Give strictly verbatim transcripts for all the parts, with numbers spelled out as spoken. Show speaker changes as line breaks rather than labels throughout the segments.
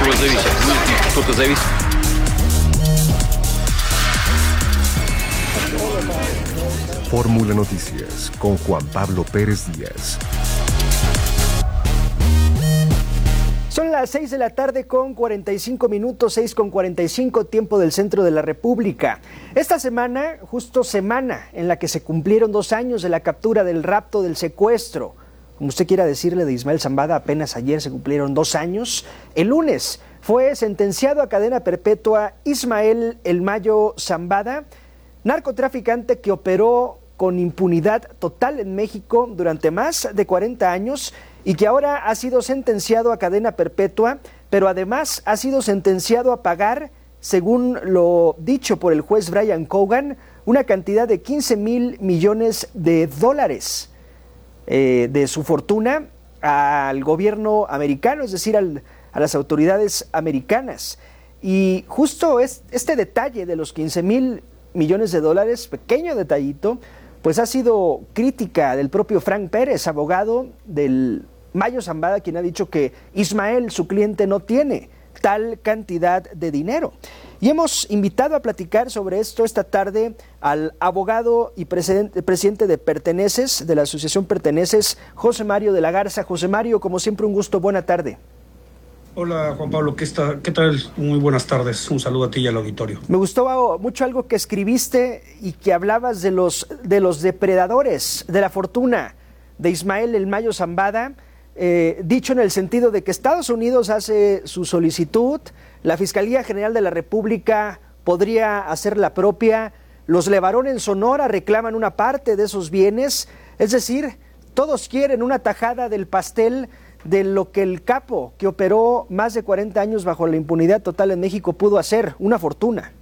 чего зависит? Будет кто-то зависит.
Fórmula Noticias con Juan Pablo Pérez Díaz.
Son las seis de la tarde con cuarenta y cinco minutos, seis con cuarenta y cinco, tiempo del centro de la República. Esta semana, justo semana en la que se cumplieron dos años de la captura, del rapto, del secuestro, como usted quiera decirle, de Ismael Zambada, apenas ayer se cumplieron dos años. El lunes fue sentenciado a cadena perpetua Ismael El Mayo Zambada, narcotraficante que operó con impunidad total en México durante más de cuarenta años y que ahora ha sido sentenciado a cadena perpetua, pero además ha sido sentenciado a pagar, según lo dicho por el juez Brian Cogan, una cantidad de quince mil millones de dólares eh, de su fortuna al gobierno americano, es decir, al, a las autoridades americanas. Y justo es, este detalle de los quince mil millones de dólares, pequeño detallito, pues ha sido crítica del propio Frank Pérez, abogado del Mayo Zambada, quien ha dicho que Ismael, su cliente, no tiene tal cantidad de dinero. Y hemos invitado a platicar sobre esto esta tarde al abogado y presidente de Perteneces, de la Asociación Perteneces, José Mario de la Garza. José Mario, como siempre, un gusto, buena tarde.
Hola Juan Pablo, ¿qué, está, ¿qué tal? Muy buenas tardes, un saludo a ti y al auditorio.
Me gustó mucho algo que escribiste y que hablabas de los, de los depredadores de la fortuna de Ismael El Mayo Zambada, eh, dicho en el sentido de que Estados Unidos hace su solicitud, la Fiscalía General de la República podría hacer la propia, los Levarón en Sonora reclaman una parte de esos bienes, es decir, todos quieren una tajada del pastel de lo que el capo, que operó más de cuarenta años bajo la impunidad total en México, pudo hacer, una fortuna.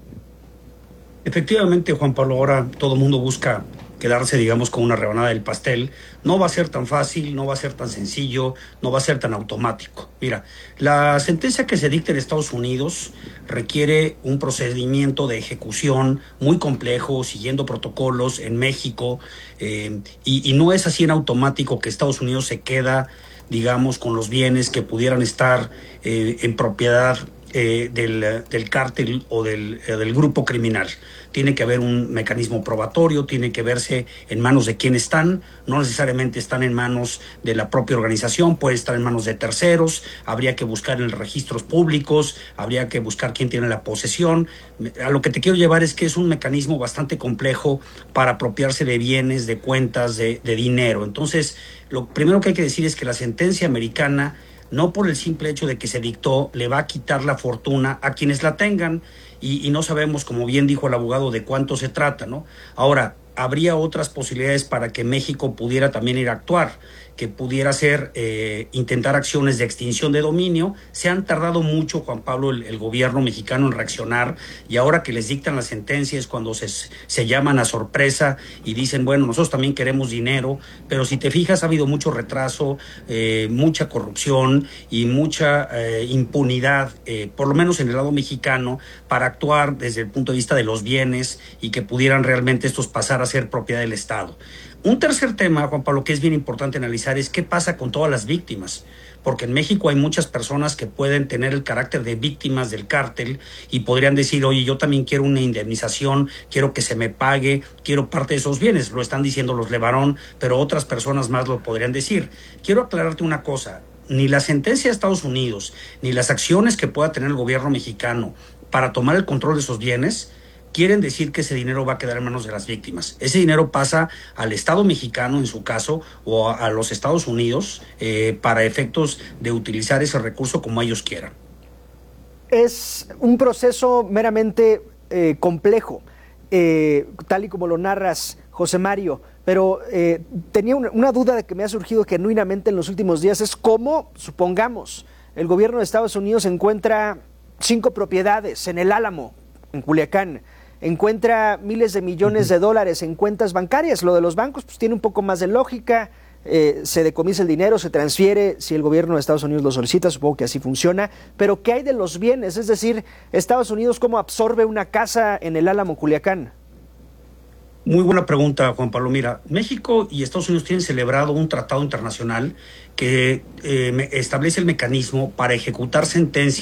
Efectivamente, Juan Pablo, ahora todo el mundo busca quedarse, digamos, con una rebanada del pastel. No va a ser tan fácil, no va a ser tan sencillo, no va a ser tan automático. Mira, la sentencia que se dicta en Estados Unidos requiere un procedimiento de ejecución muy complejo, siguiendo protocolos en México, eh, y, y no es así en automático que Estados Unidos se queda, digamos, con los bienes que pudieran estar eh, en propiedad eh, del, del cártel o del, eh, del grupo criminal. Tiene que haber un mecanismo probatorio, tiene que verse en manos de quién están, no necesariamente están en manos de la propia organización, puede estar en manos de terceros, habría que buscar en los registros públicos, habría que buscar quién tiene la posesión. A lo que te quiero llevar es que es un mecanismo bastante complejo para apropiarse de bienes, de cuentas, de, de dinero. Entonces, lo primero que hay que decir es que la sentencia americana, no por el simple hecho de que se dictó, le va a quitar la fortuna a quienes la tengan, y, y no sabemos, como bien dijo el abogado, de cuánto se trata, ¿no? Ahora, habría otras posibilidades para que México pudiera también ir a actuar, que pudiera ser eh, intentar acciones de extinción de dominio. Se han tardado mucho, Juan Pablo, el, el gobierno mexicano en reaccionar, y ahora que les dictan las sentencias cuando se, se llaman a sorpresa y dicen, bueno, nosotros también queremos dinero, pero si te fijas ha habido mucho retraso, eh, mucha corrupción y mucha eh, impunidad, eh, por lo menos en el lado mexicano, para actuar desde el punto de vista de los bienes y que pudieran realmente estos pasar a ser propiedad del Estado. Un tercer tema, Juan Pablo, que es bien importante analizar es qué pasa con todas las víctimas, porque en México hay muchas personas que pueden tener el carácter de víctimas del cártel y podrían decir, oye, yo también quiero una indemnización, quiero que se me pague, quiero parte de esos bienes. Lo están diciendo los Levarón, pero otras personas más lo podrían decir. Quiero aclararte una cosa, ni la sentencia de Estados Unidos, ni las acciones que pueda tener el gobierno mexicano para tomar el control de esos bienes quieren decir que ese dinero va a quedar en manos de las víctimas. Ese dinero pasa al Estado mexicano, en su caso, o a, a los Estados Unidos, eh, para efectos de utilizar ese recurso como ellos quieran.
Es un proceso meramente eh, complejo, eh, tal y como lo narras, José Mario, pero eh, tenía una, una duda que me ha surgido genuinamente en los últimos días, es cómo, supongamos, el gobierno de Estados Unidos encuentra cinco propiedades en el Álamo, en Culiacán, encuentra miles de millones de dólares en cuentas bancarias. Lo de los bancos pues tiene un poco más de lógica, eh, se decomisa el dinero, se transfiere si el gobierno de Estados Unidos lo solicita, supongo que así funciona, pero ¿qué hay de los bienes? Es decir, Estados Unidos, ¿cómo absorbe una casa en el Álamo, Culiacán?
Muy buena pregunta, Juan Pablo. Mira, México y Estados Unidos tienen celebrado un tratado internacional que eh, establece el mecanismo para ejecutar sentencias